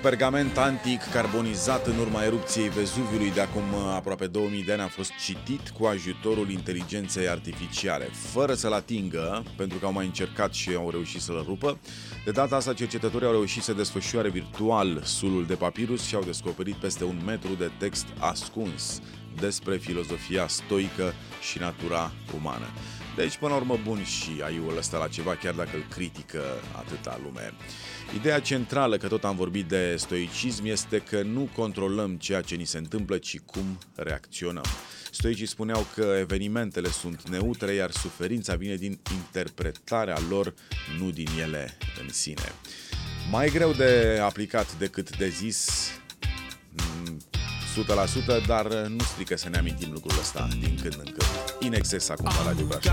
pergament antic carbonizat în urma erupției Vezuviului de acum aproape 2000 de ani a fost citit cu ajutorul inteligenței artificiale, fără să-l atingă, pentru că au mai încercat și au reușit să-l rupă. De data asta, cercetătorii au reușit să desfășoare virtual sulul de papirus și au descoperit peste 1 metru de text ascuns despre filozofia stoică și natura umană. Deci, până la urmă, bun și aiul ăsta la ceva, chiar dacă îl critică atâta lume. Ideea centrală, că tot am vorbit de stoicism, este că nu controlăm ceea ce ni se întâmplă, ci cum reacționăm. Stoicii spuneau că evenimentele sunt neutre, iar suferința vine din interpretarea lor, nu din ele în sine. Mai greu de aplicat decât de zis, 100%, dar nu strică să ne amintim lucrul ăsta din când în când. In exces acum la Radio Brașov.